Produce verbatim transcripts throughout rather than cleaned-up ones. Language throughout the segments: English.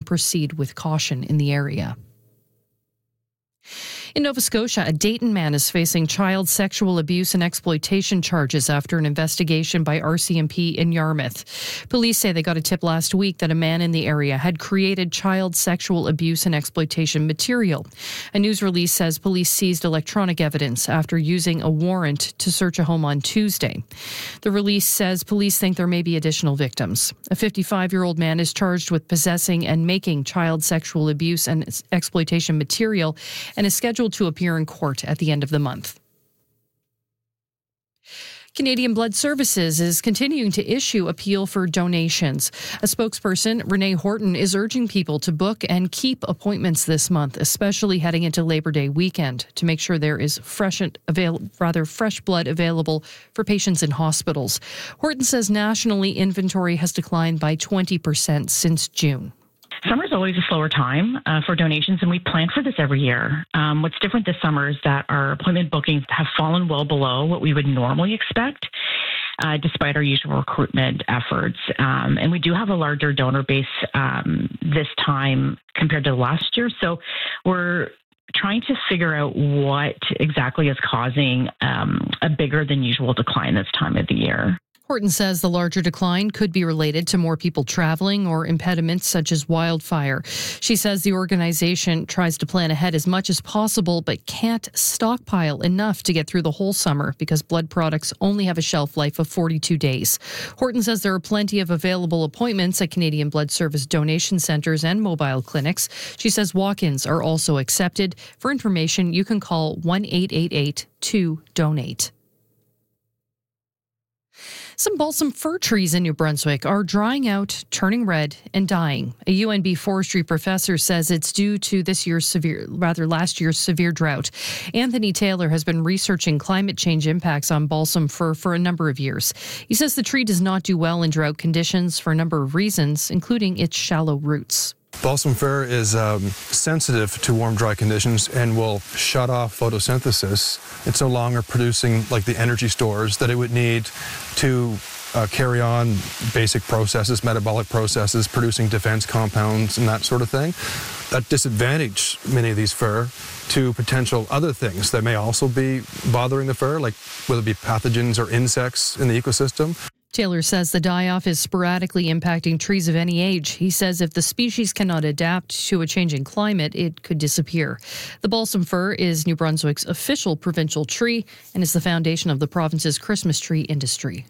proceed with caution in the area. In Nova Scotia, a Dayton man is facing child sexual abuse and exploitation charges after an investigation by R C M P in Yarmouth. Police say they got a tip last week that a man in the area had created child sexual abuse and exploitation material. A news release says police seized electronic evidence after using a warrant to search a home on Tuesday. The release says police think there may be additional victims. A fifty-five-year-old man is charged with possessing and making child sexual abuse and exploitation material and is scheduled to appear in court at the end of the month. Canadian Blood Services is continuing to issue appeal for donations. A spokesperson, Renee Horton, is urging people to book and keep appointments this month, especially heading into Labor Day weekend, to make sure there is fresh and avail- rather fresh blood available for patients in hospitals. Horton says nationally inventory has declined by twenty percent since June. Summer is always a slower time uh, for donations, and we plan for this every year. Um, what's different this summer is that our appointment bookings have fallen well below what we would normally expect, uh, despite our usual recruitment efforts. Um, and we do have a larger donor base um, this time compared to last year. So we're trying to figure out what exactly is causing um, a bigger than usual decline this time of the year. Horton says the larger decline could be related to more people traveling or impediments such as wildfire. She says the organization tries to plan ahead as much as possible but can't stockpile enough to get through the whole summer because blood products only have a shelf life of forty-two days. Horton says there are plenty of available appointments at Canadian Blood Service donation centres and mobile clinics. She says walk-ins are also accepted. For information, you can call one eight eight eight two donate. Some balsam fir trees in New Brunswick are drying out, turning red, and dying. A U N B forestry professor says it's due to this year's severe, rather last year's severe drought. Anthony Taylor has been researching climate change impacts on balsam fir for a number of years. He says the tree does not do well in drought conditions for a number of reasons, including its shallow roots. Balsam fir is um, sensitive to warm, dry conditions and will shut off photosynthesis. It's no longer producing like the energy stores that it would need to uh, carry on basic processes, metabolic processes, producing defense compounds and that sort of thing. That disadvantage many of these fir to potential other things that may also be bothering the fir, like whether it be pathogens or insects in the ecosystem. Taylor says the die-off is sporadically impacting trees of any age. He says if the species cannot adapt to a changing climate, it could disappear. The balsam fir is New Brunswick's official provincial tree and is the foundation of the province's Christmas tree industry.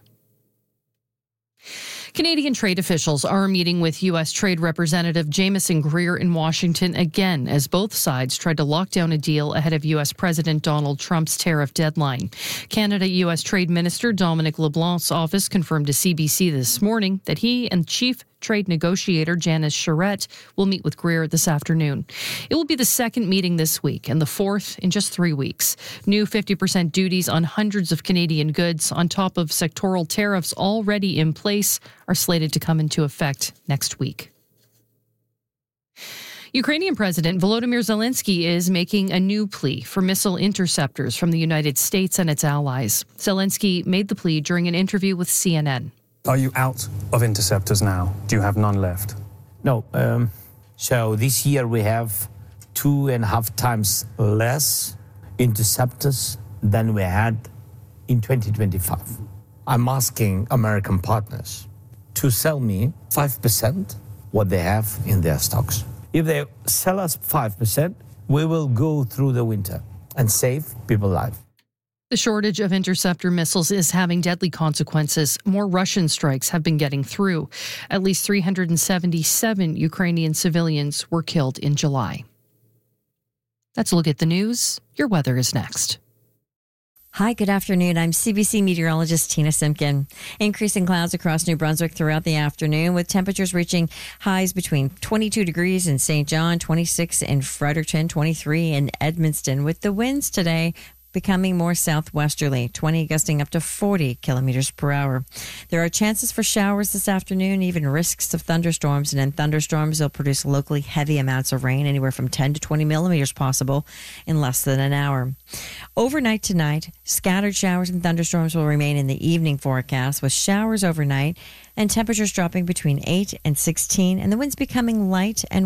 Canadian trade officials are meeting with U S Trade Representative Jamieson Greer in Washington again as both sides tried to lock down a deal ahead of U S President Donald Trump's tariff deadline. Canada-U S Trade Minister Dominic LeBlanc's office confirmed to C B C this morning that he and Chief Trade negotiator Janice Charette will meet with Greer this afternoon. It will be the second meeting this week and the fourth in just three weeks. New fifty percent duties on hundreds of Canadian goods on top of sectoral tariffs already in place are slated to come into effect next week. Ukrainian President Volodymyr Zelensky is making a new plea for missile interceptors from the United States and its allies. Zelensky made the plea during an interview with C N N. Are you out of interceptors now? Do you have none left? No. Um, so this year we have two and a half times less interceptors than we had in twenty twenty-five. I'm asking American partners to sell me five percent what they have in their stocks. If they sell us five percent, we will go through the winter and save people's lives. The shortage of interceptor missiles is having deadly consequences. More Russian strikes have been getting through. At least three hundred seventy-seven Ukrainian civilians were killed in July. That's a look at the news. Your weather is next. Hi, good afternoon. I'm C B C meteorologist Tina Simpkin. Increasing clouds across New Brunswick throughout the afternoon with temperatures reaching highs between twenty-two degrees in Saint John, twenty-six in Fredericton, twenty-three in Edmundston, with the winds today becoming more southwesterly, twenty gusting up to forty kilometers per hour. There are chances for showers this afternoon, even risks of thunderstorms, and in thunderstorms, they'll produce locally heavy amounts of rain, anywhere from ten to twenty millimeters possible in less than an hour. Overnight tonight, scattered showers and thunderstorms will remain in the evening forecast, with showers overnight and temperatures dropping between eight and sixteen, and the winds becoming light and